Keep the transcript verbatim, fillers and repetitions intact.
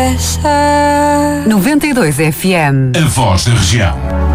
pressa. noventa e dois F M. A voz da região.